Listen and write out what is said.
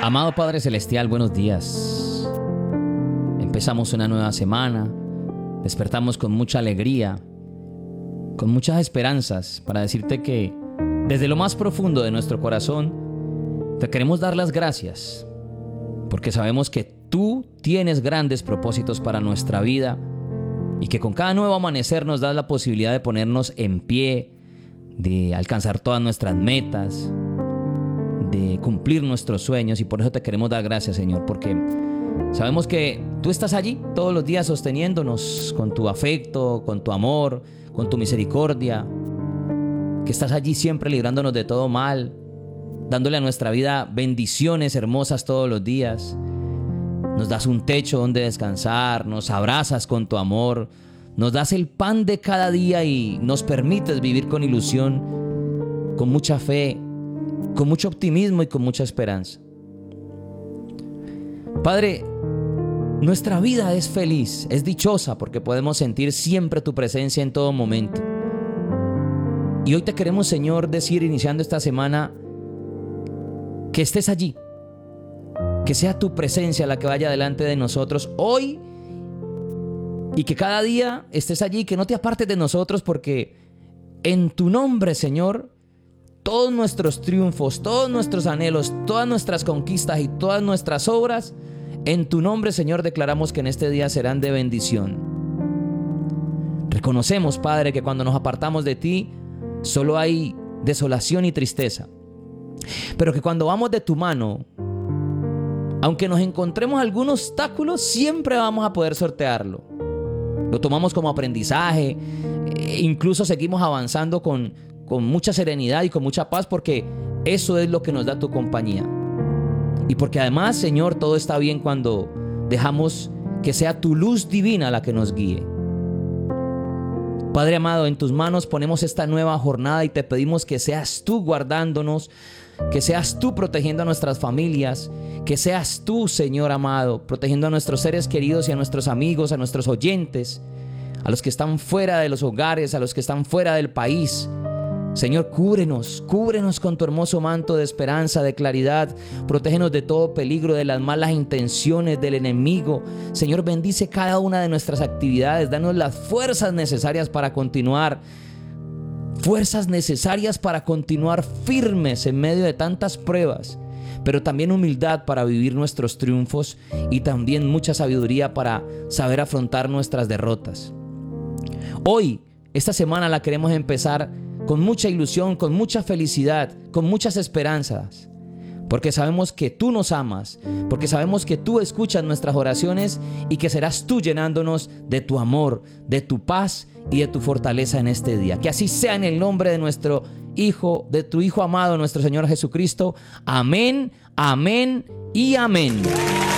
Amado Padre Celestial, buenos días. Empezamos una nueva semana, despertamos con mucha alegría, con muchas esperanzas para decirte que desde lo más profundo de nuestro corazón te queremos dar las gracias, porque sabemos que tú tienes grandes propósitos para nuestra vida y que con cada nuevo amanecer nos das la posibilidad de ponernos en pie, de alcanzar todas nuestras metas, de cumplir nuestros sueños. Y por eso te queremos dar gracias, Señor, porque sabemos que tú estás allí todos los días sosteniéndonos con tu afecto, con tu amor, con tu misericordia, que estás allí siempre librándonos de todo mal, dándole a nuestra vida bendiciones hermosas todos los días. Nos das un techo donde descansar, nos abrazas con tu amor, nos das el pan de cada día y nos permites vivir con ilusión, con mucha fe, con mucho optimismo y con mucha esperanza. Padre, nuestra vida es feliz, es dichosa porque podemos sentir siempre tu presencia en todo momento. Y hoy te queremos, Señor, decir, iniciando esta semana, que estés allí, que sea tu presencia la que vaya delante de nosotros hoy y que cada día estés allí, que no te apartes de nosotros, porque en tu nombre, Señor, todos nuestros triunfos, todos nuestros anhelos, todas nuestras conquistas y todas nuestras obras, en tu nombre, Señor, declaramos que en este día serán de bendición. Reconocemos, Padre, que cuando nos apartamos de ti, solo hay desolación y tristeza. Pero que cuando vamos de tu mano, aunque nos encontremos algún obstáculo, siempre vamos a poder sortearlo. Lo tomamos como aprendizaje, incluso seguimos avanzando con mucha serenidad y con mucha paz, porque eso es lo que nos da tu compañía. Y porque además, Señor, todo está bien cuando dejamos que sea tu luz divina la que nos guíe. Padre amado, en tus manos ponemos esta nueva jornada y te pedimos que seas tú guardándonos, que seas tú protegiendo a nuestras familias, que seas tú, Señor amado, protegiendo a nuestros seres queridos y a nuestros amigos, a nuestros oyentes, a los que están fuera de los hogares, a los que están fuera del país. Señor, cúbrenos con tu hermoso manto de esperanza, de claridad. Protégenos de todo peligro, de las malas intenciones del enemigo. Señor, bendice cada una de nuestras actividades. Danos las fuerzas necesarias para continuar. Fuerzas necesarias para continuar firmes en medio de tantas pruebas. Pero también humildad para vivir nuestros triunfos y también mucha sabiduría para saber afrontar nuestras derrotas. Hoy, esta semana la queremos empezar con mucha ilusión, con mucha felicidad, con muchas esperanzas, porque sabemos que tú nos amas, porque sabemos que tú escuchas nuestras oraciones y que serás tú llenándonos de tu amor, de tu paz y de tu fortaleza en este día. Que así sea en el nombre de nuestro Hijo, de tu Hijo amado, nuestro Señor Jesucristo. Amén, amén y amén.